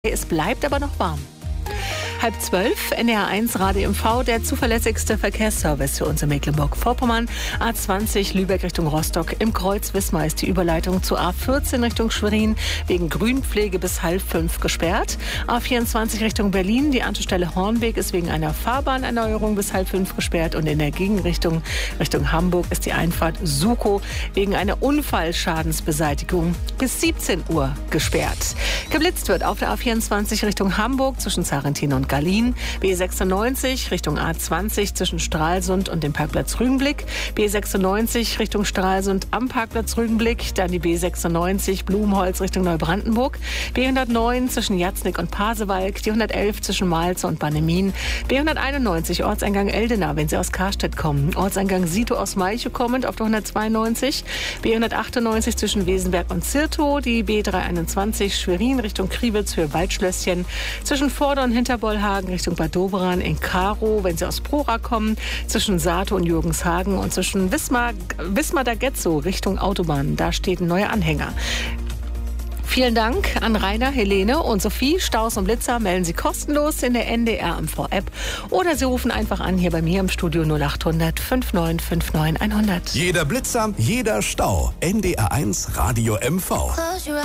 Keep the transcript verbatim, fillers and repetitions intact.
Es bleibt aber noch warm. Halb zwölf, N D R eins Radio M V, der zuverlässigste Verkehrsservice für uns in Mecklenburg-Vorpommern. A zwanzig Lübeck Richtung Rostock. Im Kreuz Wismar ist die Überleitung zu A vierzehn Richtung Schwerin wegen Grünpflege bis halb fünf gesperrt. A vierundzwanzig Richtung Berlin, die Anschlussstelle Hornweg ist wegen einer Fahrbahnerneuerung bis halb fünf gesperrt. Und in der Gegenrichtung Richtung Hamburg ist die Einfahrt Sukow wegen einer Unfallschadensbeseitigung bis siebzehn Uhr gesperrt. Geblitzt wird auf der A vierundzwanzig Richtung Hamburg zwischen Zarentin und Gallien, B sechsundneunzig Richtung A zwanzig zwischen Stralsund und dem Parkplatz Rügenblick, B sechsundneunzig Richtung Stralsund am Parkplatz Rügenblick, dann die B sechsundneunzig Blumenholz Richtung Neubrandenburg, B hundertneun zwischen Jatznick und Pasewalk, die hundertelf zwischen Malze und Bannemin, B hunderteinundneunzig Ortseingang Eldena, wenn Sie aus Karstedt kommen, Ortseingang Sito aus Malchow kommend auf der hundertzweiundneunzig, B hundertachtundneunzig zwischen Wesenberg und Zirtow, die B dreihunderteinundzwanzig Schwerin Richtung Kriwitz für Waldschlösschen, zwischen Vorder- und Hinterbollhagen Richtung Bad Doberan in Karow, wenn Sie aus Prora kommen, zwischen Sato und Jürgenshagen und zwischen Wismar, Wismar-Dagetzow Richtung Autobahn. Da steht ein neuer Anhänger. Vielen Dank an Rainer, Helene und Sophie. Staus und Blitzer melden Sie kostenlos in der N D R M V-App oder Sie rufen einfach an hier bei mir im Studio null achthundert fünfundneunzig neunundfünfzig hundert. Jeder Blitzer, jeder Stau. N D R eins Radio M V.